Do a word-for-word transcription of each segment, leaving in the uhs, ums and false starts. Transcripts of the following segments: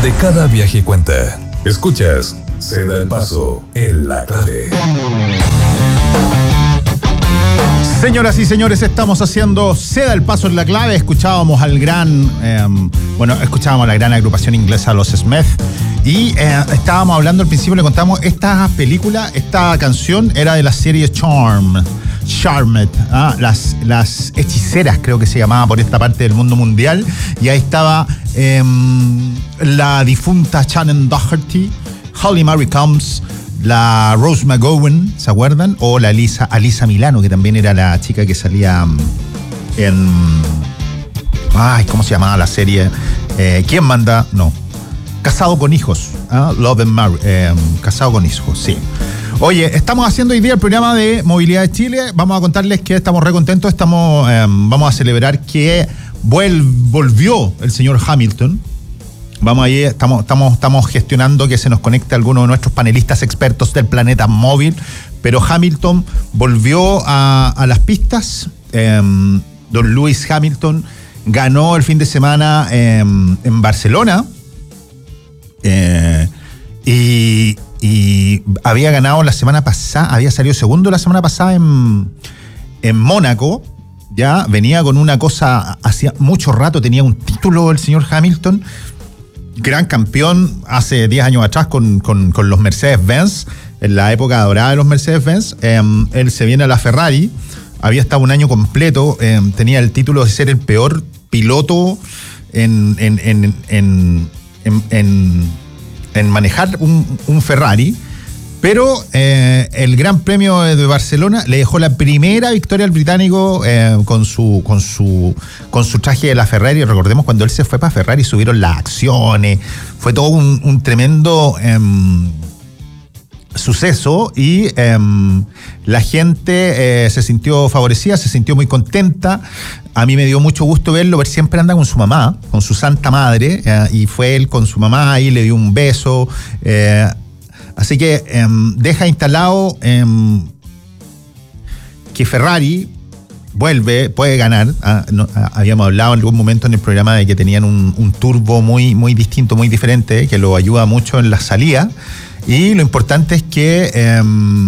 donde cada viaje cuenta. Escuchas Se da el paso en La Clave. Señoras y señores, estamos haciendo Se da el paso en La Clave. Escuchábamos al gran, eh, bueno, escuchábamos a la gran agrupación inglesa Los Smith. Y eh, estábamos hablando al principio, le contamos, esta película, esta canción era de la serie Charm. Charmed, ¿ah? las, las hechiceras creo que se llamaba por esta parte del mundo mundial. Y ahí estaba eh, la difunta Shannon Doherty, Holly Marie Combs, la Rose McGowan, ¿se acuerdan? O la Alisa, Alisa Milano, que también era la chica que salía en... Ay, ¿cómo se llamaba la serie? Eh, ¿Quién manda? No. Casado con hijos. ¿Ah? Love and Marriage. Eh, casado con hijos, sí. Oye, estamos haciendo hoy día el programa de Movilidad de Chile. Vamos a contarles que estamos re contentos. Estamos, eh, vamos a celebrar que vuel, volvió el señor Hamilton. Vamos ahí, estamos, estamos, estamos gestionando que se nos conecte alguno de nuestros panelistas expertos del planeta móvil. Pero Hamilton volvió a, a las pistas. Eh, don Lewis Hamilton ganó el fin de semana eh, en Barcelona. Eh, y, y había ganado la semana pasada, había salido segundo la semana pasada en, en Mónaco. Ya venía con una cosa, hacía mucho rato tenía un título el señor Hamilton, gran campeón hace diez años atrás con, con, con los Mercedes-Benz, en la época dorada de los Mercedes-Benz. Eh, él se viene a la Ferrari, había estado un año completo, eh, tenía el título de ser el peor piloto en, en, en, en En, en, en manejar un, un Ferrari, pero eh, el Gran Premio de Barcelona le dejó la primera victoria al británico eh, con su con su con su traje de la Ferrari. Recordemos cuando él se fue para Ferrari, subieron las acciones, fue todo un, un tremendo eh, suceso y eh, la gente eh, se sintió favorecida, se sintió muy contenta. A mí me dio mucho gusto verlo, ver siempre anda con su mamá, con su santa madre, eh, y fue él con su mamá y le dio un beso. Eh, así que eh, deja instalado eh, que Ferrari vuelve, puede ganar. Ah, no, ah, habíamos hablado en algún momento en el programa de que tenían un, un turbo muy, muy distinto, muy diferente, que lo ayuda mucho en la salida. Y lo importante es que... Eh,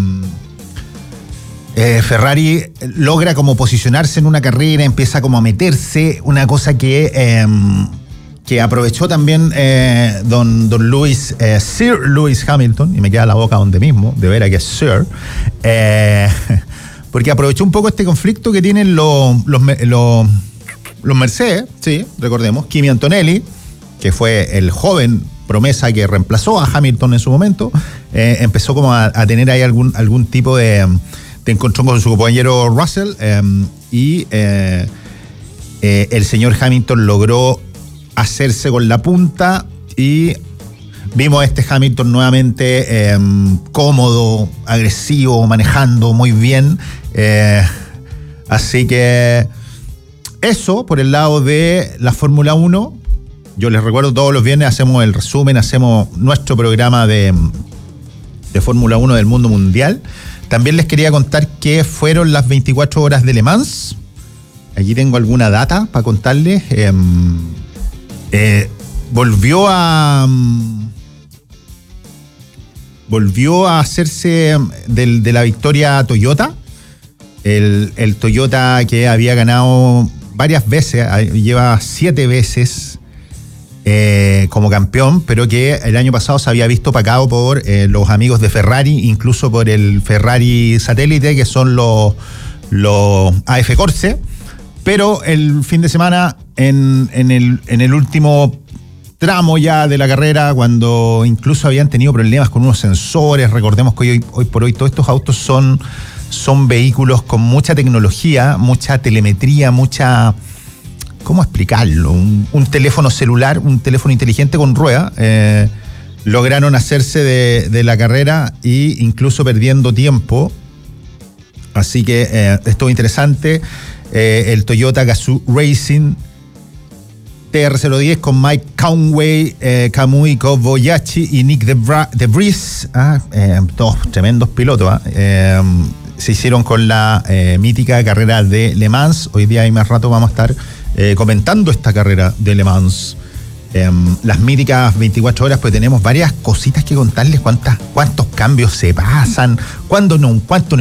Eh, Ferrari logra como posicionarse en una carrera, empieza como a meterse, una cosa que, eh, que aprovechó también eh, don, don Lewis, eh, Sir Lewis Hamilton, y me queda la boca donde mismo, de veras que es Sir, eh, porque aprovechó un poco este conflicto que tienen los, los, los, los Mercedes, sí, recordemos, Kimi Antonelli, que fue el joven promesa que reemplazó a Hamilton en su momento, eh, empezó como a, a tener ahí algún, algún tipo de... te encontró con su compañero Russell eh, y eh, eh, el señor Hamilton logró hacerse con la punta y vimos a este Hamilton nuevamente eh, cómodo, agresivo, manejando muy bien. Eh, así que eso por el lado de la Fórmula uno. Yo les recuerdo, todos los viernes hacemos el resumen, hacemos nuestro programa de, de Fórmula uno del mundo mundial. También les quería contar que fueron las veinticuatro horas de Le Mans. Aquí tengo alguna data para contarles. Eh, eh, volvió a... Volvió a hacerse del, de la victoria Toyota. El, el Toyota que había ganado varias veces, lleva siete veces eh, como campeón, pero que el año pasado se había visto opacado por eh, los amigos de Ferrari, incluso por el Ferrari satélite, que son los, los A F Corse. Pero el fin de semana, en, en, el, en el último tramo ya de la carrera, cuando incluso habían tenido problemas con unos sensores, recordemos que hoy, hoy por hoy todos estos autos son, son vehículos con mucha tecnología, mucha telemetría, mucha... ¿Cómo explicarlo? Un, un teléfono celular, un teléfono inteligente con rueda, eh, lograron hacerse de, de la carrera e incluso perdiendo tiempo. Así que eh, esto es interesante. Eh, el Toyota Gazoo Racing T R cero diez con Mike Conway, eh, Kamui Kobayashi y Nick Debra- DeVries, ah, eh, todos tremendos pilotos, ¿eh? Eh, se hicieron con la eh, mítica carrera de Le Mans. Hoy día y más rato vamos a estar eh, comentando esta carrera de Le Mans. eh, las míticas veinticuatro horas, pues tenemos varias cositas que contarles, cuántas, cuántos cambios se pasan, cuándo no, cuánto